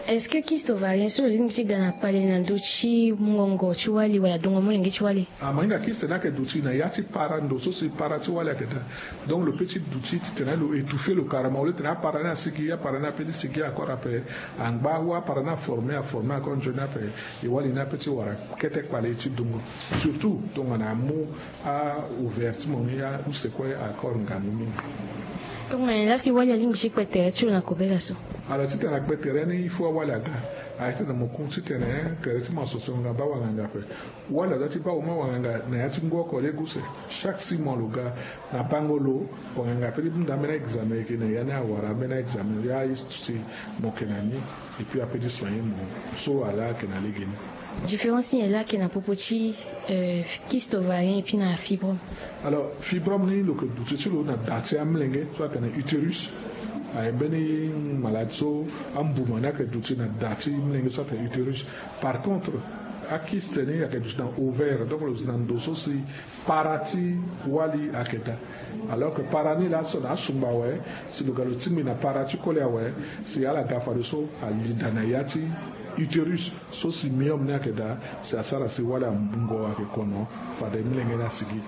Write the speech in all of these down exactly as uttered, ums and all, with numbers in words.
Est-ce que kyste ovarien sur le ngi gana pale na dochi mongo chiwali wala dongo molingi chiwali? Ah, mainga kyste na ke dochi na yati para ndo so si para chiwali aketa. Donc le petit dochi tena lo étouffer le carrément le tena para na siki ya para na petit siki encore après angba wa para na former à former encore je na pe et wali na petit wara kete pale ti dongo. Surtout donc on a mot à ouvert mon ya ou c'est quoi accord ngamu. Donc là si wali lingi chikwete tu na kobela so. Alors si tena kwete il faut wala ga. Aite na mokun si tena teresi masoso ngaba wanga pe. Wala dati ba uma wanga na yati ngo ko le guse. Chaque six mois le gars na bangolo wanga pe bunda mena examen ke na yana wara mena examen ya is to see mon kenani et puis après de soigner mon so ala ke na legene. Différence est là que na popochi euh kyste ovarien et puis na fibrome. Alors fibrome ni le que tu sais na dati amlenge soit na utérus a beni maladie so ambumana que tu na dati amlenge soit na utérus. Par contre a kyste ni ya que tu dans ovaire donc le dans dosso si parati wali aketa. Alors que parani là son asumba ouais si le galotimi na parati collé ouais si ala gafa de so a lidanayati utérus so si miom na keda c'est asara si wala mbungo wa kono fa de milenge na sigi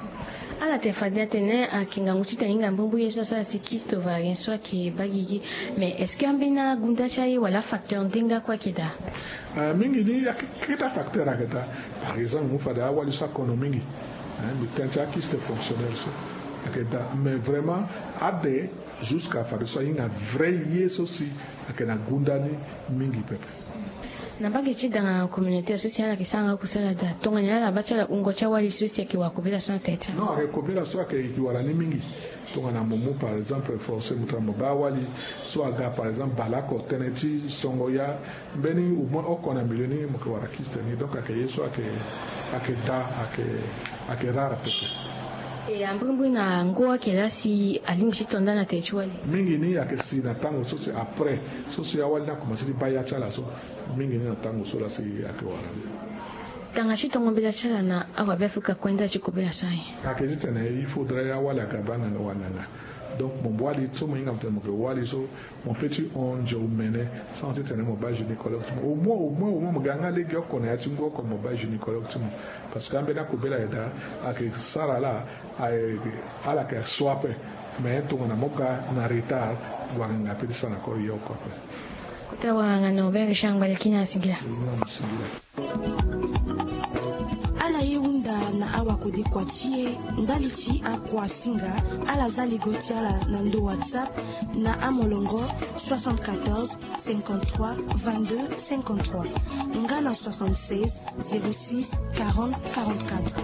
ala te fadia tene a kingangu chita inga mbumbu yeso sa si kyste ovarien soit qui bagigi mais est-ce que ambina gunda chai wala facteur ndinga kwa keda uh, mingi ni ya kita facteur akeda par exemple mu fa da wali sa kono mingi hein le tenta kyste fonctionnel so akeda mais vraiment ade jusqu'à faire ça inga vrai yeso si akena gunda ni mingi pepe na bageti dans la communauté sociale qui sanga kusala da tonganya la bachala ungo cha wali sosia ki wakobela son tete non rekobela so ke ki wala ni mingi tongana momo par exemple forcer mutambo ba wali so aga par exemple balako teneti songoya beni au moins okona milioni mo ko wara kyste ni donc akeye so ake ake da ake ake rara pepe et ambrimbu na ngoa kela si alingi tonda na techuali mingi ni ya kesi na tango so c'est après so si awali na commencer di baya chala so mingi ni na tango so la si akwara tanga chitongo bila chala na awa befuka kwenda chikobela sai akezi na il faudrait awali akabana na wananga donc mon wali tout mo ngam temo ko wali so mon petit onge au mene sans tenir mon bas gynécologue au moins au moins au moins mganga le gyo ko na yatingo ko mon bas gynécologue parce que ambena ko bela eda ake sara la ala ke swap mais to na moka na retard wanga pe sana ko yoko kota wanga no bere shangba lekina singira ala yeunda na awa kodi kwatie ndaliti akwa singa ala zali gotiala na ndo WhatsApp na amolongo soixante-quatorze cinquante-trois vingt-deux cinquante-trois ngana soixante-seize zéro six quarante quarante-quatre.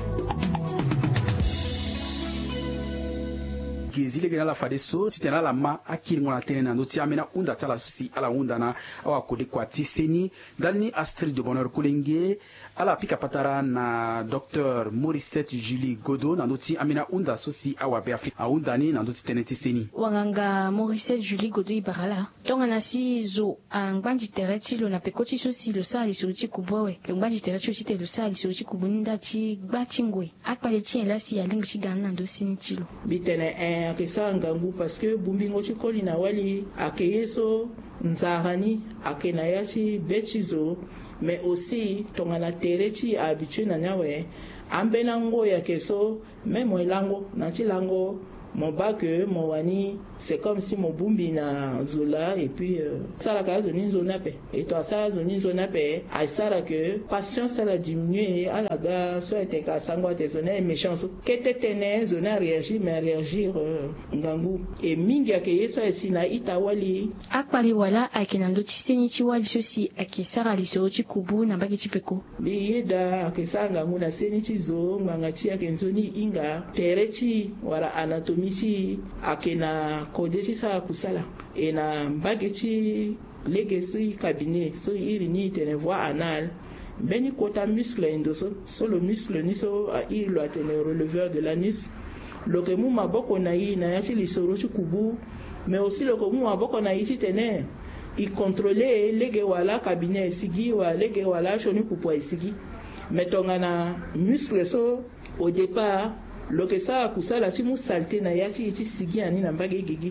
Zile gena la fade so titena la ma akiri ngona tena ndo ti amena unda tala susi ala unda na awa kode kwati seni dalni Astrid de Bonheur Kolenge ala pika patara na docteur Morissette Julie Godot na ndo ti amena unda susi awa be Afrika unda ni na ndo ti teneti seni wanganga Morissette Julie Godot ibarala tonga na si zo angbanji tereti lo na pekoti susi lo sa li suti kubwe lo ngbanji tereti ti te lo sa li suti kubuninda ti gbachingwe akpale ti la si alingi ti ganna ndo sini tilo bitene eh akesa ngangu parce que bumbingo chikoli na wali akeyeso nzarani akena yachi bechizo mais aussi tongana terechi habitué na nyawe ambena ngo ya keso même lango na chilango mon bac mon wani c'est comme si mon bumbi na zola et puis euh, ça la case ni zona pe et toi ça la zone zona pe a ça la que patience ça la diminuer à la ga soit était ka sangwa te zona méchance que te tene zona réagir mais réagir euh, ngangu et mingi ya ke yeso esina itawali akpali wala akenando tiseni ti wali sosi akisara liso ti kubu na baki ti peko biyeda akisanga nguna seni ti zo nganga ti akenzoni inga tereti wala anatomie ti akena kodesi sa kusala et na mbageti legesi cabinet so iri ni tene voie anal beni kota muscle indoso so le muscle ni so a iri lo atene releveur de l'anus lo ke mu maboko na yi na yati lisoro ti kubu mais aussi lo ke mu maboko na yi ti tene i contrôler lege wala cabinet esigi wa lege wala shoni kupwa esigi mais tonga na muscle so au départ lo ke sala kusala ti mu salte na yati ti sigi ani na mbage gigi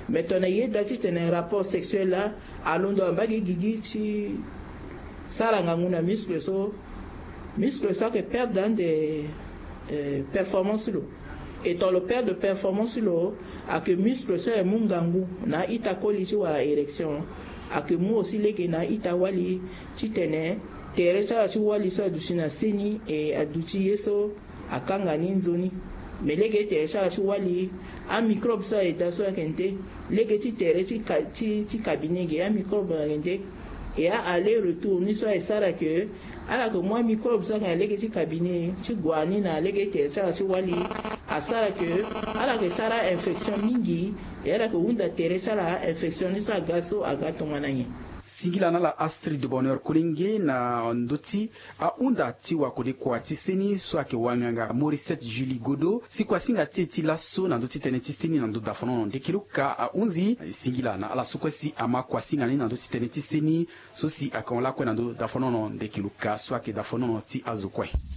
mais ton ayé dati tene rapport sexuel là alondo ambagi gigi ci saranga nguna muscle so muscle ça que perd dans des euh, performances lo et dans le perd de performance lo a que muscle so e mungangu na ita koli ci wala érection a que mu aussi leke na ita wali ci tene tere sala ci wali sa dushina seni e aduchi yeso akanga ninzoni mais leke tere sala ci wali a microbe sa e daso akente leke ci tere ci ci ci cabinet ge a microbe akente et à aller retour ni so e sara que ala que moi microbe ça quand leke ci cabinet ci guani na leke tere sala ci wali a sara que ala que sara infection mingi et ala que unda tere sala infection ni so agaso agato mananye singila na la Astrid de Bonheur Kulenge na ndoti a unda tiwa kode kwa tiseni so ake wanganga Morissette Julie Godo si kwa singa teti laso na ndoti teneti seni na ndo dafono ndekiluka a unzi singila na ala sukwesi ama kwa singa ni na ndoti teneti seni so si akonla kwa na ndo dafono ndekiluka so ake dafono ti azukwe